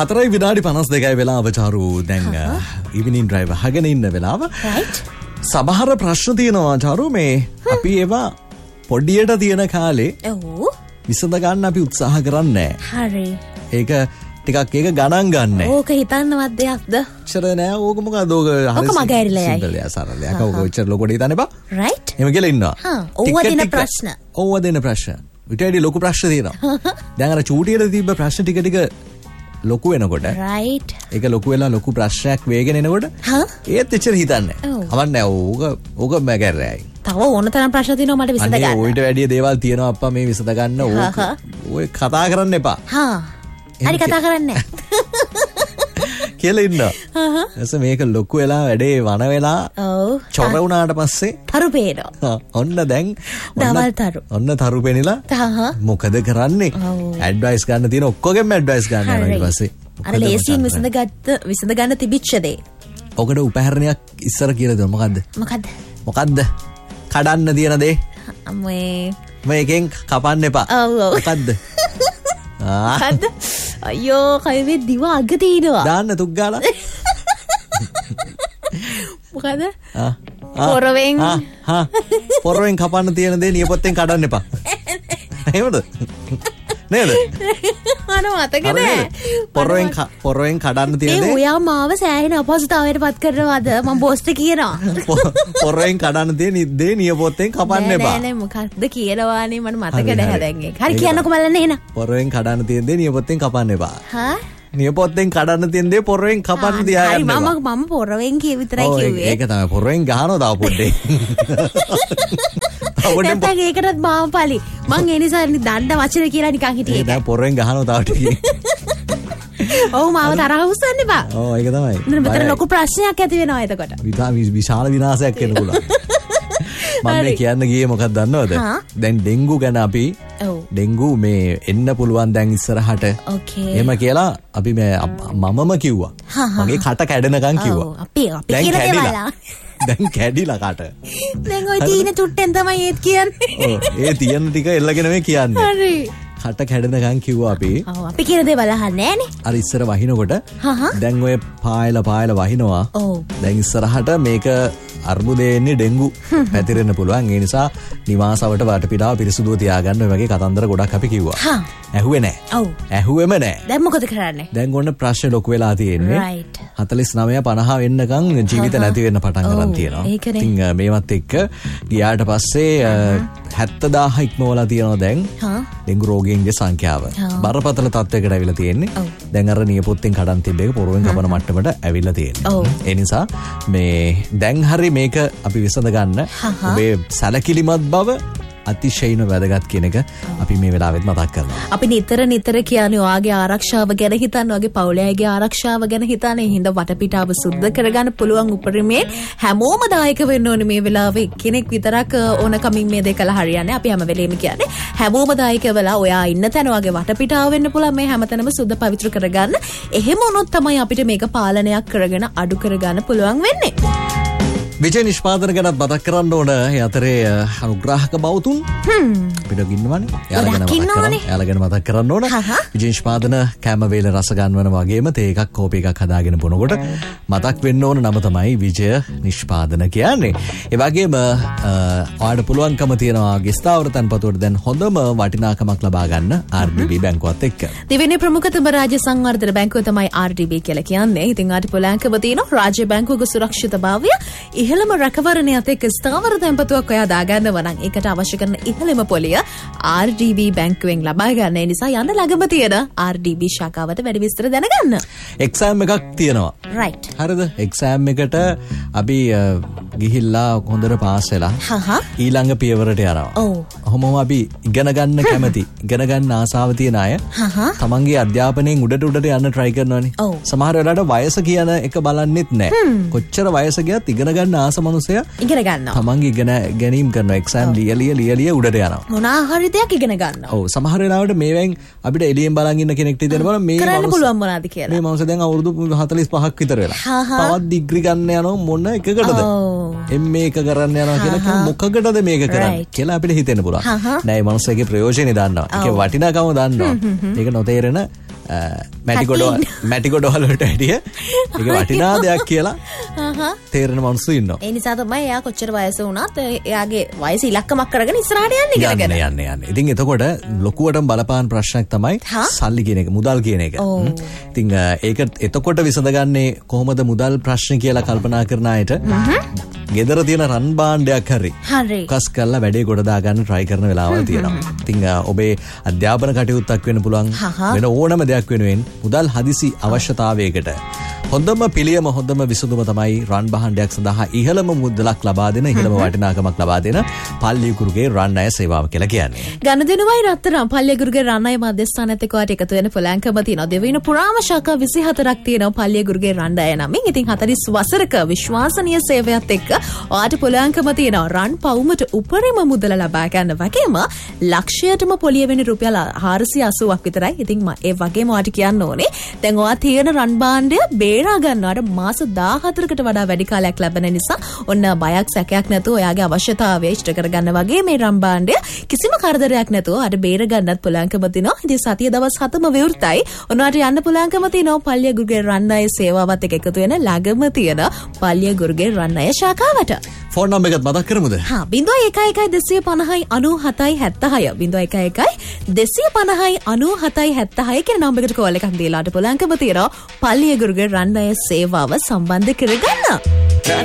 4:52 වෙලාව චාරු දැන් ඉවිනින් ඩ්‍රයිව් අහගෙන ඉන්න වෙලාව. සමහර ප්‍රශ්න තියෙනවා චාරු මේ අපි ඒවා පොඩියට තියෙන කාලේ විසඳ ගන්න අපි උත්සාහ කරන්නේ නැහැ. හරි. ඒක ටිකක් ඒක ගණන් ගන්න. ඕක හිතන්නවත් දෙයක්ද? චර නෑ ඕක මොකද ඕක හරි මගහැරිලා යයි. සිම්පල් යා සරලයක්. ඕක ඔච්චර ලොකෝට හිතන්න එපා. රයිට්. එහෙම කියලා ඉන්නවා. ඕව දෙන ප්‍රශ්න. ඕව දෙන ප්‍රශ්න. ඊට ලොකු ප්‍රශ්න තියෙනවා. දැන් අර චූටියට තිබ්බ ප්‍රශ්න ටික ටික ලොකු වෙනකොට රයිට්. ඒක ලොකු වෙලා ලොකු ප්‍රශ්නයක් වේගෙන එනකොට ඒත් එච්චර හිතන්නේ. අවන්නේ ඕක මගහැරයි. තව ඕන තරම් ප්‍රශ්න තියෙනවා මට විසඳ ගන්න. අනේ ඔයිට වැඩි දේවල් තියෙනවා අප්පා මේ විසඳ ගන්න ඕක. ඔය කතා කරන්න එපා. හරි කතා කරන්නේ කියලා ඉන්නවා. එස මේක ලොකු වෙලා වැඩේ වන වෙලා චොර වුණාට පස්සේ තරු පේනවා. ඔන්න දැන් දවල් තරු. ඔන්න තරු පෙනිලා මොකද කරන්නේ? ඇඩ්වයිස් ගන්න තියෙන ඔක්කොගෙම ඇඩ්වයිස් ගන්න යනවා ඊට පස්සේ. අර ලේසියෙන් විසඳ ගන්න තිබිච්ච දේ. ඔකට උපහරණයක් ඉස්සර කියලා දුන්න මොකද්ද? කඩන්න තියෙන දේ. මේකෙන් කපන්න එපා. මොකද්ද? අයියෝ කයවේ දිව අග තියෙනවා. දාන්න තුක් ගාලා. මොකද? පොරවෙන් කපන්න තියෙන දේ නියපොත්තෙන් කඩන්න එපා. එහෙමද? නේද? අර මතක නෑ. පොරවෙන් කඩන්න තියෙන දේ. ඔයා මාව සෑහෙන අපහසුතාවයට පත් කරනවාද? මම බොස්ට කියනවා. පොරවෙන් කඩන්න තියෙන දේ නියපොත්තෙන් කපන්න එපා. නෑ මොකක්ද කියනවානේ මට මතක නැහැ දැන් ඒක. හරි කියන්නකෝ බලන්න එහෙනම්. පොරවෙන් කඩන්න තියෙන දේ නියපොත්තෙන් කපන්න එපා. නියපොත්තෙන් කඩන්න තියෙන දේ පොරවෙන් කපන්න තියාගන්න එපා. හරි මම පොරවෙන් කිය විතරයි කිව්වේ. ඒක තමයි පොරවෙන් ගහනවා තාම පොඩ්ඩේ. නැත්නම් ඒකටත් මාව පලි. මං ඒ නිසා දණ්ඩ වචන කියලා නිකන් හිටියේ. දැන් පොරවෙන් ගහනවා තාම ටිකේ. ඔව් මාව තරහ උස්සන්න එපා. ඔව් ඒක තමයි. මෙතන ලොකු ප්‍රශ්නයක් ඇති වෙනවා එතකොට. විශාල විනාශයක් වෙන්න පුළුවන්. මම මේ කියන්න ගියේ මොකක්ද දන්නවද? දැන් ඩෙන්ගු ගැන අපි ඩෙන්ගු මේ එන්න පුළුවන් දැන් ඉස්සරහට. එහෙම කියලා අපි මමම කිව්වා. මගේ කට කැඩෙනකන් කිව්වා. අපි කියලා දේවල්. දැන් කැඩිලා කට. දැන් ඔය තීන චුට්ටෙන් තමයි ඒත් කියන්නේ. ඒ තියෙන ටික එල්ලගෙන මේ කියන්නේ. හරි. කට කැඩෙනකන් කිව්වා අපි. අපි කියන දේ බලහන්නේ නෑනේ. අර ඉස්සර වහිනකොට දැන් ඔය පායලා වහිනවා. දැන් ඉස්සරහට මේක අර්බුදේ එන්නේ ඩෙන්ගු පැතිරෙන්න පුළුවන්. ඒ නිසා නිවාසවට වටපිටාව පිරිසුදුව තියාගන්න ඔය වගේ කතන්දර ගොඩක් අපි කිව්වා. ඇහුවේ නෑ. ඇහුවෙම නෑ. දැන් මොකද කරන්නේ? දැන් ඔන්න ප්‍රශ්න ලොකු වෙලා තියෙන්නේ. 49 50 වෙන්නකම් ජීවිත නැති වෙන්න පටන් ගන්න තියෙනවා. ඉතින් මේවත් එක්ක ගියාට පස්සේ 70000 ඉක්මවලා තියෙනවා දැන් ඩෙන්ගු රෝගීන්ගේ සංඛ්‍යාව. බරපතල තත්ත්වයකට ඇවිල්ලා තියෙන්නේ. දැන් අර නියපොත්තෙන් කඩන් තිබ්බ එක පොරවෙන් කපන මට්ටමට ඇවිල්ලා තියෙන්නේ. ඒ නිසා මේ දැන් හරි මේක අපි විසඳ ගන්න ඔබේ සැලකිලිමත් බව අතිශයින්ම වැදගත් කියන එක අපි මේ වෙලාවෙත් මතක් කරනවා. අපි නිතර කියන්නේ ඔයාගේ ආරක්ෂාව ගැන හිතන්න, ඔයාගේ පවුලේ ආරක්ෂාව ගැන හිතන්න. ඒ හින්දා වටපිටාව සුද්ධ කරගන්න පුළුවන් උපරිමයෙන් හැමෝම දායක වෙන්න ඕනේ මේ වෙලාවේ. කෙනෙක් විතරක් ඕන කමින් මේ දෙක කළා හරියන්නේ. අපි හැම වෙලෙම කියන්නේ හැමෝම දායක වෙලා ඔයා ඉන්න තැන ඔයාගේ වටපිටාව වෙන්න පුළුවන් මේ හැමතැනම සුද්ධ පවිත්‍ර කරගන්න. එහෙම වුණොත් තමයි අපිට මේක පාලනයක් කරගෙන අඩු කරගන්න පුළුවන් වෙන්නේ. විජය නිෂ්පාදන ගැනත් මතක් කරන්න ඕන. ඒ අතරේ අනුග්‍රාහක බවතුන් අපිට ඉන්නවනේ. එයාලා ගැන මතක් කරන්න ඕන. විජය නිෂ්පාදන කැම වේල රස ගන්නවන වගේම තේ එකක් කෝපි එකක් හදාගෙන බොනකොට මතක් වෙන්න ඕන නම තමයි විජය නිෂ්පාදන කියන්නේ. ඒ වගේම ඔයාලට පුළුවන්කම තියෙනවා ගෙස්තාවර තන්පතුවට දැන් හොඳම වටිනාකමක් ලබා ගන්න RDB බැංකුවත් එක්ක. දෙවෙනි ප්‍රමුඛතම රාජ්‍ය සංවර්ධන බැංකුව තමයි RDB කියලා කියන්නේ. ඉතින් ආට පුළුවන්කම තියෙනවා රාජ්‍ය බැංකුවක සුරක්ෂිතභාවය ඉහළම රැකවරණයත් එක්ක ස්ථාවර තැන්පතුවක් ඔයා දාගන්නව නම් ඒකට අවශ්‍ය කරන ඉහළම පොලිය RDB බැංකුවෙන් ලබා ගන්න. ඒ නිසා යන්න ළඟම තියෙන RDB ශාඛාවට වැඩි විස්තර දැනගන්න. එක්සෑම් එකක් තියෙනවා. රයිට්. හරිද? එක්සෑම් එකට අපි ගිහිල්ලා හොඳට පාස් වෙලා ඊළඟ පියවරට යනවා. ඔහොමම අපි ඉගෙන ගන්න කැමති, ඉගෙන ගන්න ආසාව තියෙන අය තමන්ගේ අධ්‍යාපනයෙන් උඩට යන්න try කරනවානේ. සමහර වෙලාවට වයස කියන එක බලන්නෙත් නැහැ. කොච්චර වයස ගියත් ඉගෙන ගන්න ආස මනුස්සයා ඉගෙන ගන්නවා. තමන්ගේ ඉගෙන ගැනීම කරනවා. එක්සෑම් ලියලිය උඩට යනවා. මොනවා හරි දෙයක් ඉගෙන ගන්නවා. ඔව් සමහර වෙලාවට මේවෙන් අපිට එළියෙන් බලන් ඉන්න කෙනෙක්ට හිතෙන බලන්න මේ කරන්න පුළුවන් මොනවද කියලා. මේ මනුස්සයා දැන් අවුරුදු 45ක් විතර වෙලා. තවත් ඩිග්‍රී ගන්න යනවා මොන එකකටද? MA එක කරන්න යනවා කියලා මොකකටද මේක කරන්නේ කියලා අපිට හිතෙන්න පුළුවන්. නෑ මේ මනුස්සයාගේ ප්‍රයෝජනේ දන්නවා. ඒකේ වටිනාකම දන්නවා. ඒක නොතේරෙන මැටිකොඩවල් වලට හැටිය ඒක වටිනා දෙයක් කියලා තේරෙන මිනිස්සු ඉන්නවා. ඒ නිසා තමයි එයා කොච්චර වයස වුණත් එයාගේ වයස ඉලක්කමක් කරගෙන ඉස්සරහට යන්නේ. ඉතින් එතකොට ලොකුවටම බලපාන ප්‍රශ්නයක් තමයි සල්ලි කියන එක, මුදල් කියන එක. ඉතින් ඒක එතකොට විසඳගන්නේ කොහොමද මුදල් ප්‍රශ්න කියලා කල්පනා කරන අයට ගෙදර තියෙන රන් භාණ්ඩයක් හරි කස් කරලා වැඩේ ගොඩ දාගන්න try කරන වෙලාවල් තියෙනවා. ඉතින් ඔබේ අධ්‍යාපන කටයුත්තක් වෙන්න පුළුවන්, වෙන ඕනම දෙයක් වෙනුවෙන් මුදල් හදිසි අවශ්‍යතාවයකට හොඳම පිළියම, හොඳම විසඳුම තමයි රන් භාණ්ඩයක් සඳහා ඉහළම මුදලක් ලබා දෙන, ඉහළම වටිනාකමක් ලබා දෙන පල්ලියගුරුගේ රන් අය සේවාව කියලා කියන්නේ. ගණදෙනුවයි රත්තරන් පල්ලියගුරුගේ රන් අය මධ්‍යස්ථානත් එක්ක වට එකතු වෙන පොළාංකම තියෙනවා. දෙවියන පුරාම ශාඛා 24ක් තියෙනවා පල්ලියගුරුගේ රන් අය නමින්. ඉතින් 40 වසරක විශ්වාසනීය සේවයත් එක්ක ඔයාට පොළාංකම තියෙනවා රන් පවුමට උපරිම මුදල ලබා ගන්න වගේම ලක්ෂයටම පොලිය වෙන රුපියල් 480ක් විතරයි. ඉතින් ඒ වගේම ඔයාට කියන්න ඕනේ දැන් ඔයා තියෙන රන් භාණ්ඩය බේරා ගන්නවට මාස 14කට වඩා වැඩි කාලයක් ලැබෙන නිසා ඔන්න බයක් සැකයක් නැතුව ඔයාගේ අවශ්‍යතාවය ඉෂ්ට කරගන්න වගේ මේ රන් භාණ්ඩය කිසිම කරදරයක් නැතුව අර බේර ගන්නත් පොළාංකම තියෙනවා. ඉතින් සතිය දවස් 7ම විවෘතයි. ඔන්නවට යන්න පොළාංකම තියෙනවා පල්ලියගුරුගේ රන් අය සේවාවත් එක්ක එකතු වෙන ළඟම තියෙන පල්ලියගුරුගේ රන් අය ශාඛාවට. ෆෝන් නම්බර් එකත් මතක් කරමුද? 011250 97 76 011250 97 76 කියන නම්බර් එකට කෝල් එකක් දීලාට පොළාංකම තියෙනවා පල්ලියගුරුගේ රන් අය සේවාව සම්බන්ධ කරගන්න.